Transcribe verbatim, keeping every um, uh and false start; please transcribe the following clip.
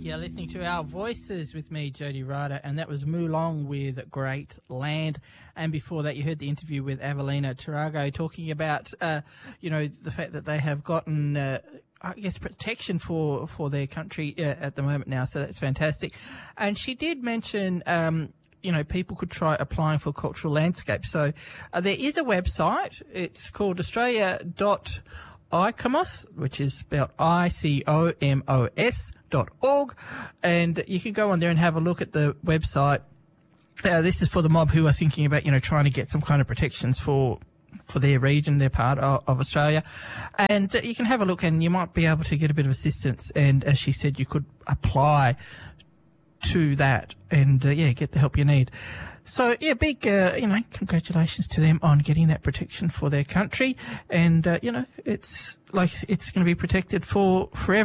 You're listening to Our Voices with me, Jody Ryder, and that was Moolong with Great Land. And before that, you heard the interview with Avelina Tarago talking about, uh, you know, the fact that they have gotten, uh, I guess, protection for, for their country uh, at the moment now. So that's fantastic. And she did mention, um, you know, people could try applying for cultural landscape. So uh, there is a website. It's called Australia dot ICOMOS, which is spelled I C O M O S dot org, and you can go on there and have a look at the website. Uh, this is for the mob who are thinking about, you know, trying to get some kind of protections for for their region, their part of, of Australia. And uh, you can have a look and you might be able to get a bit of assistance. And as she said, you could apply to that and, uh, yeah, get the help you need. So, yeah, big, uh, you know, congratulations to them on getting that protection for their country. And, uh, you know, it's like it's going to be protected for forever.